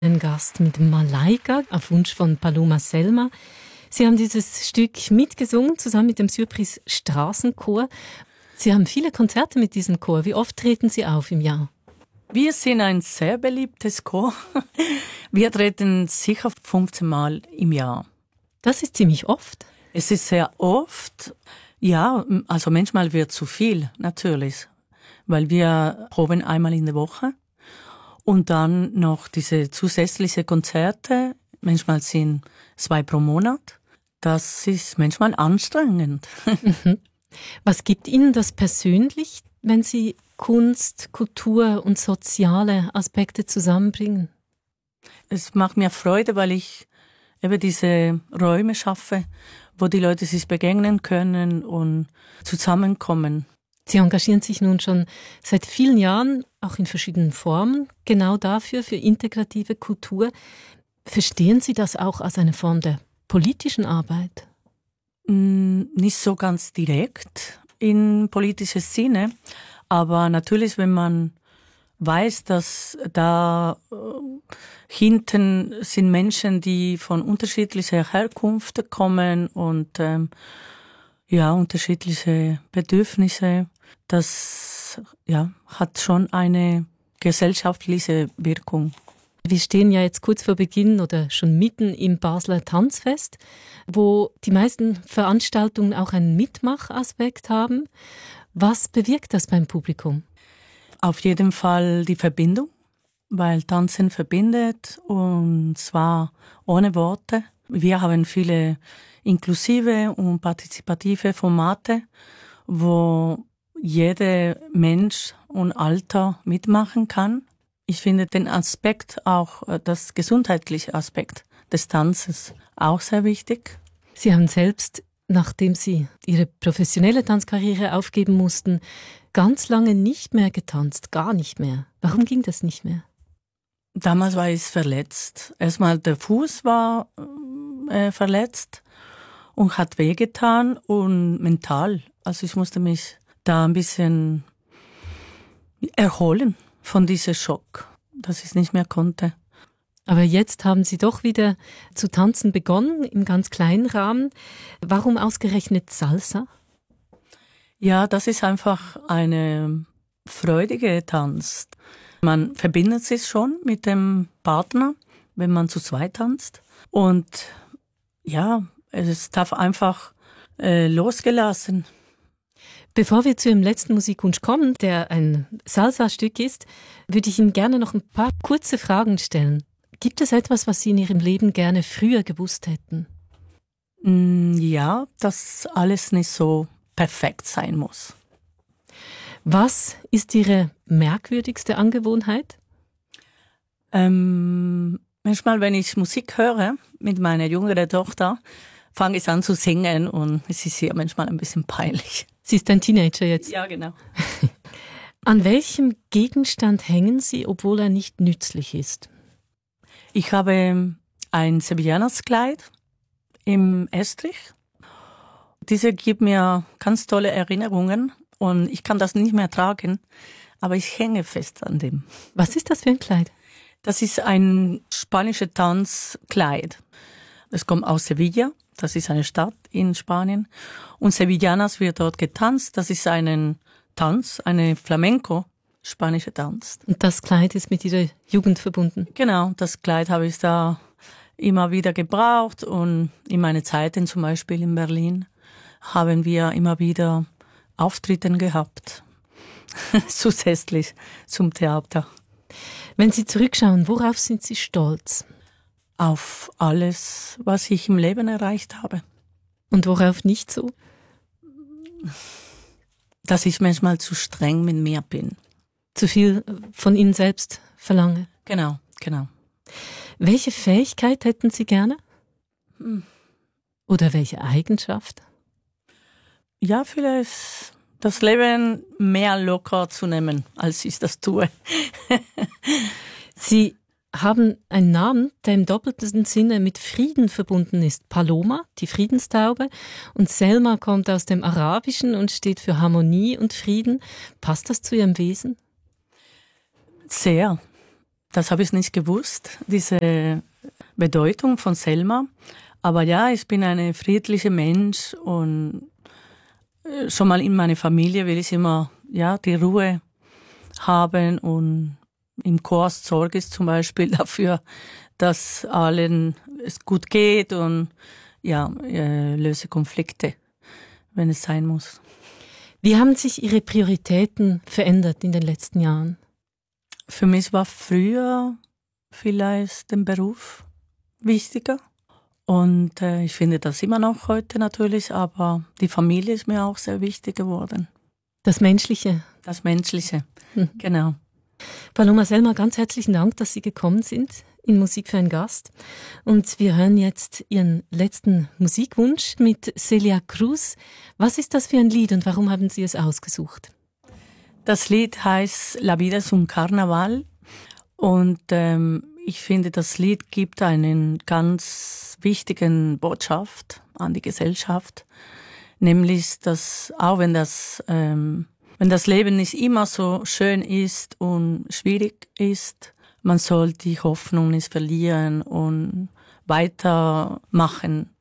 Ein Gast mit Malaika auf Wunsch von Paloma Selma. Sie haben dieses Stück mitgesungen, zusammen mit dem Surprise Straßenchor. Sie haben viele Konzerte mit diesem Chor. Wie oft treten Sie auf im Jahr? Wir sind ein sehr beliebtes Chor. Wir treten sicher 15 Mal im Jahr. Das ist ziemlich oft. Es ist sehr oft. Ja, also manchmal wird zu viel, natürlich. Weil wir proben einmal in der Woche. Und dann noch diese zusätzlichen Konzerte. Manchmal sind 2 pro Monat. Das ist manchmal anstrengend. Was gibt Ihnen das persönlich, wenn Sie Kunst, Kultur und soziale Aspekte zusammenbringen? Es macht mir Freude, weil ich eben diese Räume schaffe, wo die Leute sich begegnen können und zusammenkommen. Sie engagieren sich nun schon seit vielen Jahren, auch in verschiedenen Formen, genau dafür, für integrative Kultur. Verstehen Sie das auch als eine Form der politischen Arbeit? Nicht so ganz direkt in politischer Sinne, aber natürlich, wenn man weiß, dass da hinten sind Menschen, die von unterschiedlicher Herkunft kommen und unterschiedliche Bedürfnisse, das hat schon eine gesellschaftliche Wirkung. Wir stehen ja jetzt kurz vor Beginn oder schon mitten im Basler Tanzfest, wo die meisten Veranstaltungen auch einen Mitmachaspekt haben. Was bewirkt das beim Publikum? Auf jeden Fall die Verbindung, weil Tanzen verbindet und zwar ohne Worte. Wir haben viele inklusive und partizipative Formate, wo jeder Mensch und Alter mitmachen kann. Ich finde den Aspekt, auch das gesundheitliche Aspekt des Tanzes, auch sehr wichtig. Sie haben selbst, nachdem Sie Ihre professionelle Tanzkarriere aufgeben mussten, ganz lange nicht mehr getanzt, gar nicht mehr. Warum ging das nicht mehr? Damals war ich verletzt. Erstmal der Fuß war verletzt und hat wehgetan und mental. Also ich musste mich da ein bisschen erholen von diesem Schock, dass ich es nicht mehr konnte. Aber jetzt haben Sie doch wieder zu tanzen begonnen, im ganz kleinen Rahmen. Warum ausgerechnet Salsa? Ja, das ist einfach eine freudige Tanz. Man verbindet sich schon mit dem Partner, wenn man zu zweit tanzt. Und ja, es darf einfach losgelassen. Bevor wir zu Ihrem letzten Musikwunsch kommen, der ein Salsa-Stück ist, würde ich Ihnen gerne noch ein paar kurze Fragen stellen. Gibt es etwas, was Sie in Ihrem Leben gerne früher gewusst hätten? Ja, dass alles nicht so perfekt sein muss. Was ist Ihre merkwürdigste Angewohnheit? Manchmal, wenn ich Musik höre mit meiner jüngeren Tochter, fange ich an zu singen und es ist ihr manchmal ein bisschen peinlich. Sie ist ein Teenager jetzt. Ja, genau. An welchem Gegenstand hängen Sie, obwohl er nicht nützlich ist? Ich habe ein Sevillanerskleid im Estrich. Diese gibt mir ganz tolle Erinnerungen und ich kann das nicht mehr tragen, aber ich hänge fest an dem. Was ist das für ein Kleid? Das ist ein spanisches Tanzkleid. Es kommt aus Sevilla, das ist eine Stadt in Spanien. Und Sevillanas wird dort getanzt. Das ist ein Tanz, eine Flamenco-spanische Tanz. Und das Kleid ist mit Ihrer Jugend verbunden? Genau, das Kleid habe ich da immer wieder gebraucht. Und in meinen Zeiten, zum Beispiel in Berlin, haben wir immer wieder Auftritte gehabt. Zusätzlich zum Theater. Wenn Sie zurückschauen, worauf sind Sie stolz? Auf alles, was ich im Leben erreicht habe. Und worauf nicht so? Dass ich manchmal zu streng mit mir bin. Zu viel von Ihnen selbst verlange? Genau. Welche Fähigkeit hätten Sie gerne? Oder welche Eigenschaft? Ja, vielleicht das Leben mehr locker zu nehmen, als ich das tue. Sie haben einen Namen, der im doppelten Sinne mit Frieden verbunden ist. Paloma, die Friedenstaube, und Selma kommt aus dem Arabischen und steht für Harmonie und Frieden. Passt das zu Ihrem Wesen? Sehr. Das habe ich nicht gewusst, diese Bedeutung von Selma. Aber ja, ich bin ein friedlicher Mensch und schon mal in meiner Familie will ich immer die Ruhe haben und im Kurs sorge ich zum Beispiel dafür, dass allen es gut geht und löse Konflikte, wenn es sein muss. Wie haben sich Ihre Prioritäten verändert in den letzten Jahren? Für mich war früher vielleicht der Beruf wichtiger. Und ich finde das immer noch heute natürlich, aber die Familie ist mir auch sehr wichtig geworden. Das Menschliche. Das Menschliche, genau. Paloma Selma, ganz herzlichen Dank, dass Sie gekommen sind in Musik für einen Gast. Und wir hören jetzt Ihren letzten Musikwunsch mit Celia Cruz. Was ist das für ein Lied und warum haben Sie es ausgesucht? Das Lied heißt La vida es un carnaval und ich finde, das Lied gibt einen ganz wichtigen Botschaft an die Gesellschaft, nämlich, dass auch wenn das Leben nicht immer so schön ist und schwierig ist, man soll die Hoffnung nicht verlieren und weitermachen